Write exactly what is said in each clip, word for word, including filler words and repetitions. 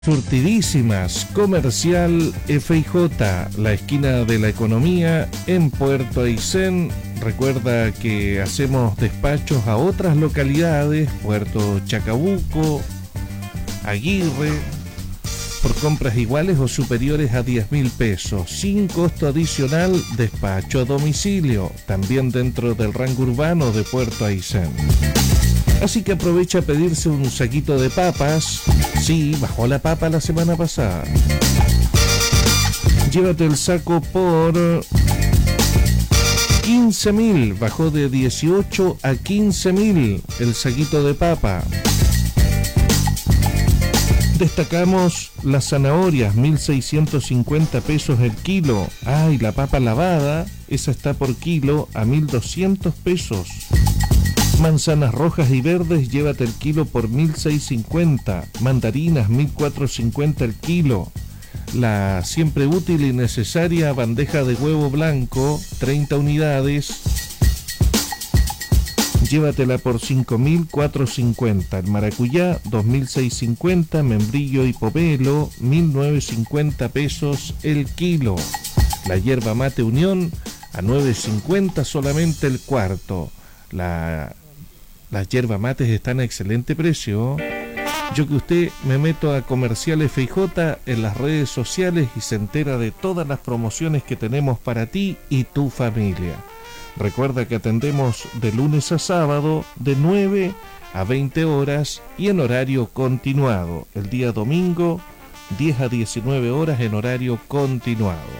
Surtidísimas, Comercial F I J, la esquina de la economía en Puerto Aysén. Recuerda que hacemos despachos a otras localidades, Puerto Chacabuco, Aguirre, por compras iguales o superiores a diez mil pesos, sin costo adicional, despacho a domicilio, también dentro del rango urbano de Puerto Aysén. Así que aprovecha a pedirse un saquito de papas. Sí, bajó la papa la semana pasada. Llévate el saco por quince mil, bajó de dieciocho a quince mil el saquito de papa. Destacamos las zanahorias, mil seiscientos cincuenta pesos el kilo. Ay, la papa lavada, esa está por kilo a mil doscientos pesos. Manzanas rojas y verdes, llévate el kilo por mil seiscientos cincuenta. Mandarinas, mil cuatrocientos cincuenta el kilo. La siempre útil y necesaria bandeja de huevo blanco, treinta unidades, llévatela por cinco mil cuatrocientos cincuenta. El maracuyá, dos mil seiscientos cincuenta. Membrillo y pomelo, mil novecientos cincuenta pesos el kilo. La yerba mate Unión, a nueve cincuenta solamente el cuarto. La... Las yerba mates están a excelente precio. Yo que usted me meto a Comercial F I J en las redes sociales y se entera de todas las promociones que tenemos para ti y tu familia. Recuerda que atendemos de lunes a sábado de nueve a veinte horas y en horario continuado. El día domingo diez a diecinueve horas en horario continuado.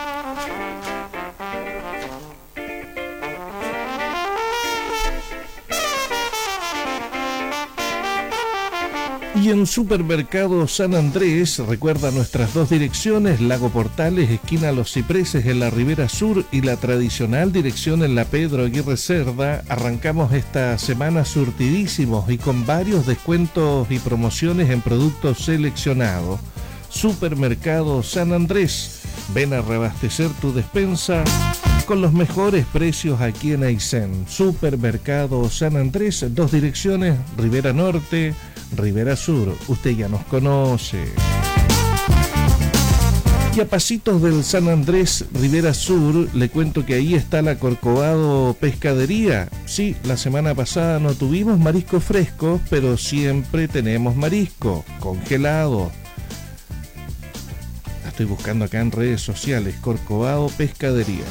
Y en Supermercado San Andrés, recuerda nuestras dos direcciones, Lago Portales, esquina Los Cipreses en la Ribera Sur y la tradicional dirección en la Pedro Aguirre Cerda. Arrancamos esta semana surtidísimos y con varios descuentos y promociones en productos seleccionados. Supermercado San Andrés, ven a reabastecer tu despensa con los mejores precios aquí en Aysén. Supermercado San Andrés, dos direcciones, Ribera Norte, Ribera Sur, usted ya nos conoce. Y a pasitos del San Andrés, Ribera Sur, le cuento que ahí está la Corcovado Pescadería. Sí, la semana pasada no tuvimos marisco fresco, pero siempre tenemos marisco congelado. La estoy buscando acá en redes sociales, Corcovado Pescadería.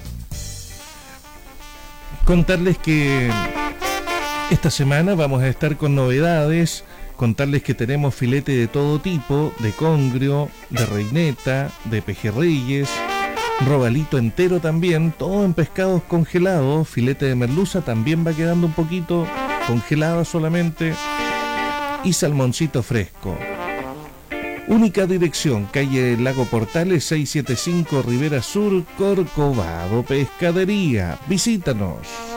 Contarles que esta semana vamos a estar con novedades, contarles que tenemos filete de todo tipo, de congrio, de reineta, de pejerreyes, robalito entero también, todo en pescados congelados, filete de merluza también va quedando un poquito congelado solamente, y salmoncito fresco. Única dirección, calle Lago Portales seiscientos setenta y cinco, Ribera Sur, Corcovado Pescadería. Visítanos.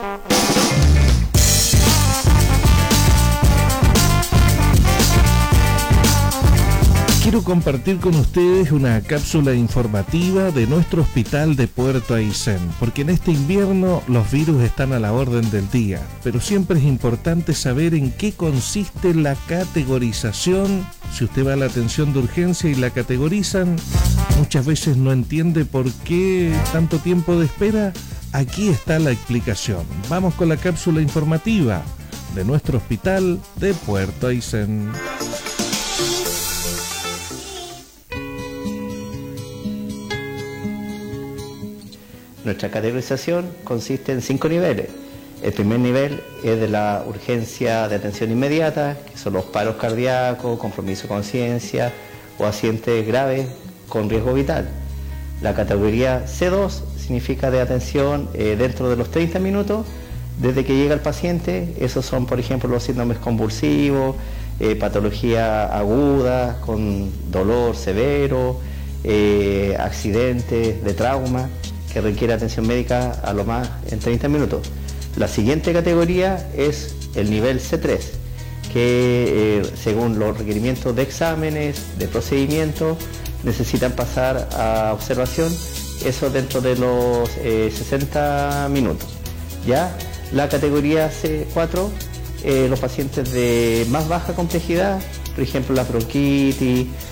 Quiero compartir con ustedes una cápsula informativa de nuestro hospital de Puerto Aysén, porque en este invierno los virus están a la orden del día, pero siempre es importante saber en qué consiste la categorización. Si usted va a la atención de urgencia y la categorizan, muchas veces no entiende por qué tanto tiempo de espera. Aquí está la explicación. Vamos con la cápsula informativa de nuestro hospital de Puerto Aysén. Nuestra categorización consiste en cinco niveles. El primer nivel es de la urgencia de atención inmediata, que son los paros cardíacos, compromiso de conciencia o accidentes graves con riesgo vital. La categoría C dos significa de atención eh, dentro de los treinta minutos desde que llega el paciente. Esos son, por ejemplo, los síndromes convulsivos, eh, patología aguda con dolor severo, eh, accidentes de trauma que requiere atención médica a lo más en treinta minutos. La siguiente categoría es el nivel C tres, que eh, según los requerimientos de exámenes, de procedimientos, necesitan pasar a observación, eso dentro de los eh, sesenta minutos. Ya la categoría C cuatro, eh, los pacientes de más baja complejidad por ejemplo, la bronquitis,